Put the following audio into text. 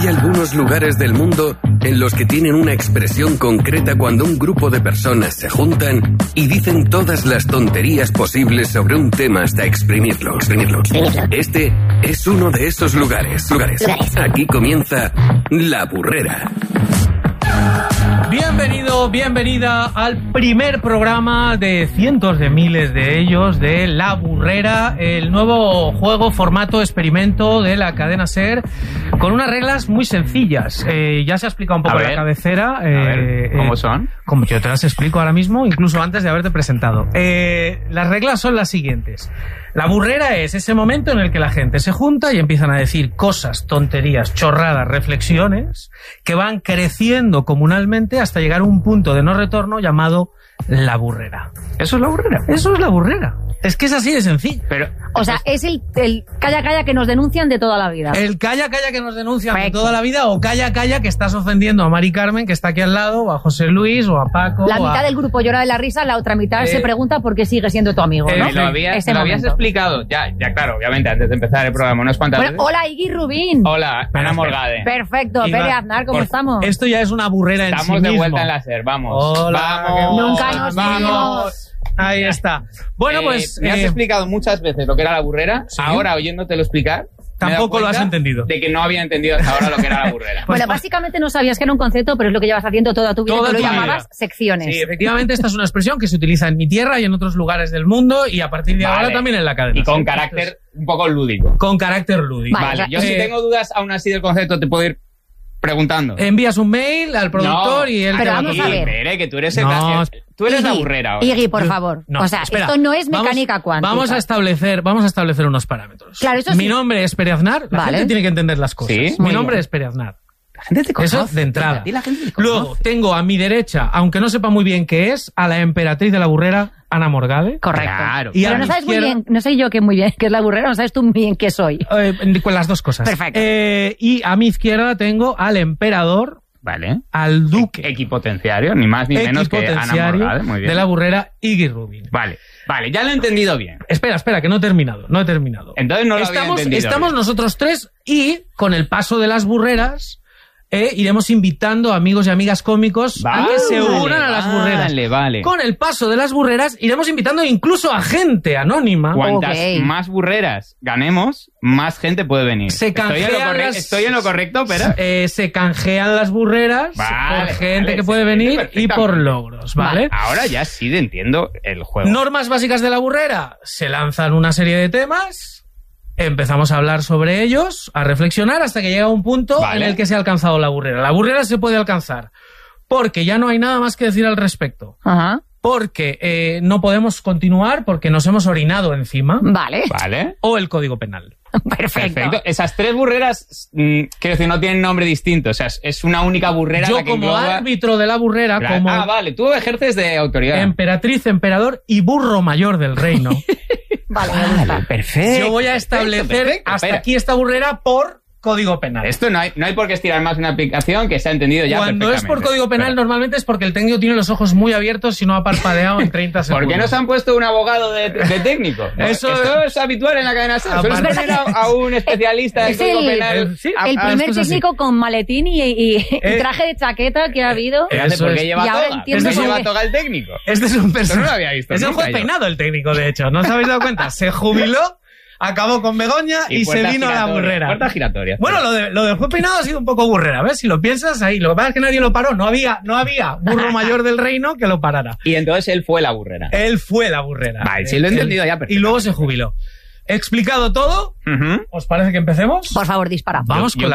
Hay algunos lugares del mundo en los que tienen una expresión concreta cuando un grupo de personas se juntan y dicen todas las tonterías posibles sobre un tema hasta exprimirlo. Este es uno de esos lugares. Aquí comienza La Burrera. Bienvenido, bienvenida al primer programa de cientos de miles de ellos de La Burrera, el nuevo juego, formato, experimento de la cadena SER, con unas reglas muy sencillas. Ya se ha explicado un poco la cabecera. ¿Cómo son? Como yo te las explico ahora mismo, incluso antes de haberte presentado. Las reglas son las siguientes. La burrera es ese momento en el que la gente se junta y empiezan a decir cosas, tonterías, chorradas, reflexiones que van creciendo comunalmente hasta llegar a un punto de no retorno llamado la burrera. ¿Eso es la burrera? Eso es la burrera. Es que es así de sencillo. Pero, o sea, es el calla calla que nos denuncian de toda la vida. El calla calla que nos denuncian de toda la vida, o calla calla que estás ofendiendo a Mari Carmen, que está aquí al lado, o a José Luis, o a Paco. La mitad del grupo llora de la risa, la otra mitad se pregunta por qué sigue siendo tu amigo, ¿no? Lo habías explicado, ya claro, obviamente, antes de empezar el programa, unas cuantas veces. Hola, Iggy Rubín. Hola, Ana Morgade. Perfecto, Pere Aznar, ¿cómo estamos? Esto ya es una burrera en sí mismo. Estamos de vuelta en la SER, vamos. Hola, vamos. Nunca nos vimos. Ahí está. Bueno, pues... me has explicado muchas veces lo que era la burrera. ¿Sí? Ahora, oyéndotelo explicar... Tampoco lo has entendido. De que no había entendido hasta ahora lo que era la burrera. Bueno, básicamente no sabías que era un concepto, pero es lo que llevas haciendo toda tu vida. Tú lo llamabas secciones. Sí, efectivamente, esta es una expresión que se utiliza en mi tierra y en otros lugares del mundo, y a partir de ahora también en la cadena. Y con carácter un poco lúdico. Con carácter lúdico. Vale, yo si tengo dudas aún así del concepto te puedo ir preguntando. Envías un mail al productor y él te va a contestar. Que tú eres el tú eres la burrera ahora. Iggy, por favor. O sea, espera, esto no es mecánica cuántica. Vamos a establecer unos parámetros. Claro, eso sí. Mi nombre es Pere Aznar. La gente tiene que entender las cosas. ¿Sí? Mi nombre es Pere Aznar. La gente te conoce. Eso de entrada. Luego tengo a mi derecha, aunque no sepa muy bien qué es, a la emperatriz de la burrera, Ana Morgade. Correcto. Claro. Y pero no sabes muy bien, no sé yo qué muy bien qué es la burrera, no sabes tú muy bien qué soy. Con las dos cosas. Perfecto. Y a mi izquierda tengo al emperador. Vale. Al duque. Equipotenciario, ni más ni menos que Ana Morgade. Muy bien. De la burrera, Iggy Rubin. Vale, ya lo he entendido bien. Espera, que no he terminado. Entonces no lo había entendido. Estamos nosotros tres y con el paso de las burreras iremos invitando a amigos y amigas cómicos a que se unan a las burreras. Vale. Con el paso de las burreras iremos invitando incluso a gente anónima. Cuantas más burreras ganemos, más gente puede venir. ¿Estoy en lo correcto, pero se canjean las burreras por gente que puede venir y por logros, ¿vale? Ahora ya sí entiendo el juego. Normas básicas de la burrera. Se lanzan una serie de temas. Empezamos a hablar sobre ellos, a reflexionar hasta que llega un punto en el que se ha alcanzado la burrera. La burrera se puede alcanzar porque ya no hay nada más que decir al respecto. Ajá. Porque no podemos continuar porque nos hemos orinado encima. Vale. O el Código Penal. Perfecto. Esas tres burreras, quiero decir, no tienen nombre distinto. O sea, es una única burrera. Yo la que como engloba... árbitro de la burrera, como... vale, tú ejerces de autoridad. Emperatriz, emperador y burro mayor del reino. Vale, perfecto. Yo voy a establecer aquí esta burrera por Código Penal. Esto no hay por qué estirar más una aplicación que se ha entendido ya Cuando perfectamente. Es por Código Penal, normalmente es porque el técnico tiene los ojos muy abiertos y no ha parpadeado en 30 segundos. ¿Por qué no se han puesto un abogado de técnico? Esto es habitual en la cadena SER. Suele poner a un especialista de Código Penal. El primer técnico con maletín y traje de chaqueta que ha habido. ¿Por qué lleva toga? ¿Lleva toga el técnico? Este es un personaje. No lo había visto. Es un juez peinado el técnico, de hecho. ¿No os habéis dado cuenta? Se jubiló, acabó con Begoña y se vino a la burrera. Puertas giratorias. Bueno, lo del juez peinado ha sido un poco burrera, ¿ves? Si lo piensas ahí. Lo que pasa es que nadie lo paró. No había burro mayor del reino que lo parara. Y entonces él fue la burrera. Vale, sí lo he entendido ya perfecto. Y luego se jubiló. Explicado todo, ¿os parece que empecemos? Por favor, dispara. Vamos con la